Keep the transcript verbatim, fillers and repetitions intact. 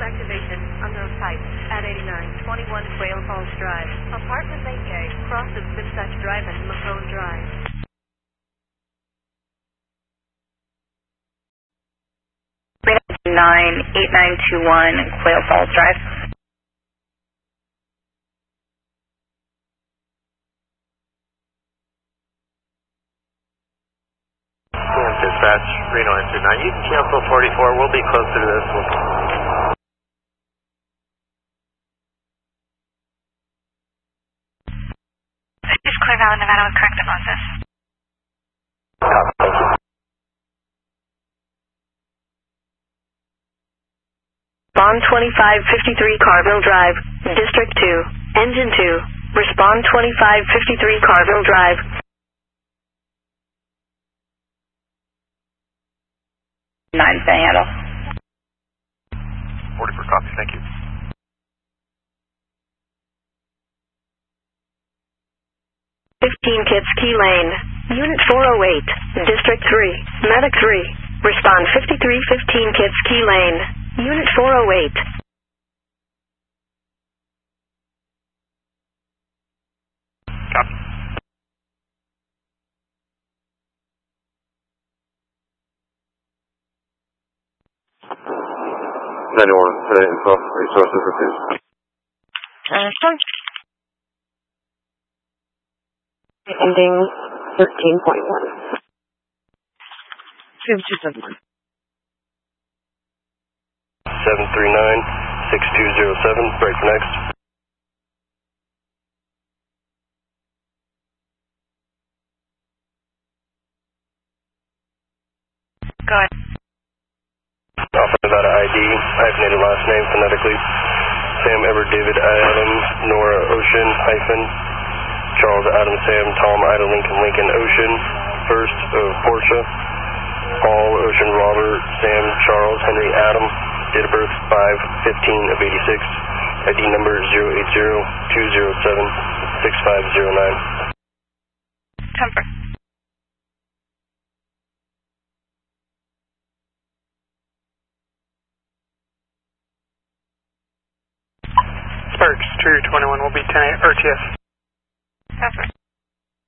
activation, unknown type, at eighty-nine twenty-one Quail Falls Drive, apartment eight K, cross of Fifth Drive and Macomb Drive. nine eight nine two one Quail Falls Drive. Dispatch, Reno nine two nine. You can cancel forty-four. We'll be closer to this. We'll... This is Clear Valley, Nevada with correct diagnosis. Thank you. Respond twenty-five fifty-three Carville Drive, District two, Engine two. Respond twenty-five fifty-three Carville Drive. nine San Handle. forty-four copy, thank you. fifteen Kits Key Lane, Unit four oh eight, District three, Medic three. Respond fifty-three fifteen Kits Key Lane, Unit four oh eight. Copy. ninety-one, today info, resources refused. Ending thirteen point one. two two seven one. seven three nine six two zero seven, break next. Go ahead. Alpha Nevada I D, hyphenated last name phonetically. Sam Edward David Adam Nora Ocean hyphen Charles Adam Sam Tom Ida Lincoln Lincoln Ocean first of Porsche Paul Ocean Robert Sam Charles Henry Adam, date of birth five fifteen of eighty-six, I D number zero eight zero two zero seven six five zero nine. Comfort. Sparks two twenty-one will be ten eight R T S. Comfort.